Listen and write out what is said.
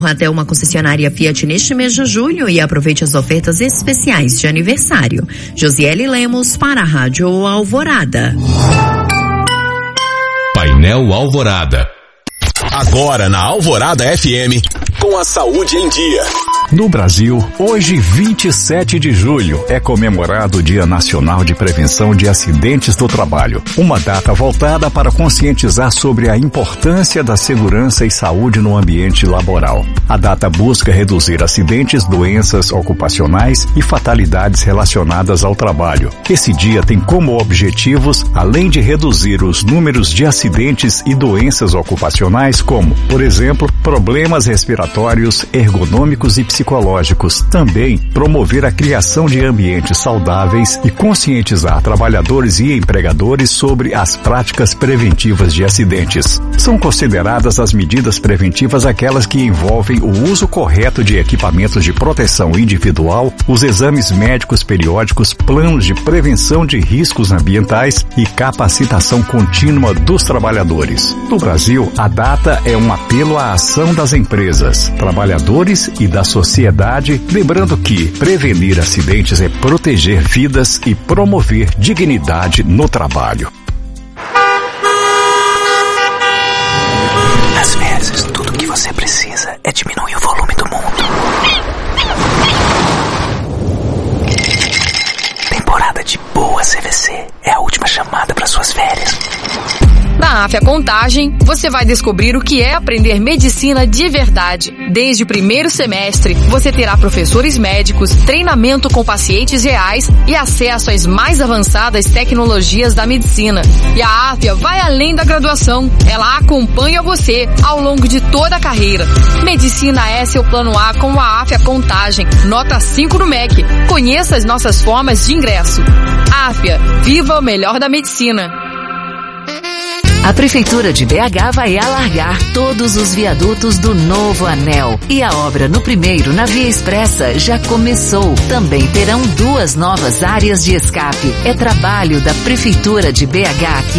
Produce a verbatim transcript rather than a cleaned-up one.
Até uma concessionária Fiat neste mês de junho e aproveite as ofertas especiais de aniversário. Josiele Lemos para a Rádio Alvorada. Painel Alvorada. Agora na Alvorada F M, com a saúde em dia. No Brasil, hoje, vinte e sete de julho, é comemorado o Dia Nacional de Prevenção de Acidentes do Trabalho, uma data voltada para conscientizar sobre a importância da segurança e saúde no ambiente laboral. A data busca reduzir acidentes, doenças ocupacionais e fatalidades relacionadas ao trabalho. Esse dia tem como objetivos, além de reduzir os números de acidentes e doenças ocupacionais, como, por exemplo, problemas respiratórios, ergonômicos e psicológicos, psicológicos, também promover a criação de ambientes saudáveis e conscientizar trabalhadores e empregadores sobre as práticas preventivas de acidentes. São consideradas as medidas preventivas aquelas que envolvem o uso correto de equipamentos de proteção individual, os exames médicos periódicos, planos de prevenção de riscos ambientais e capacitação contínua dos trabalhadores. No Brasil, a data é um apelo à ação das empresas, trabalhadores e da sociedade. Sociedade, lembrando que prevenir acidentes é proteger vidas e promover dignidade no trabalho. Às vezes, tudo o que você precisa é diminuir o volume do mundo. Temporada de boa C V C é a última chamada para suas férias. Na Afya Contagem, você vai descobrir o que é aprender medicina de verdade. Desde o primeiro semestre, você terá professores médicos, treinamento com pacientes reais e acesso às mais avançadas tecnologias da medicina. E a Afya vai além da graduação. Ela acompanha você ao longo de toda a carreira. Medicina é seu plano A com a Afya Contagem. Nota cinco no M E C. Conheça as nossas formas de ingresso. Afya, viva o melhor da medicina. A Prefeitura de B H vai alargar todos os viadutos do novo anel. E a obra no primeiro, na Via Expressa, já começou. Também terão duas novas áreas de escape. É trabalho da Prefeitura de B H que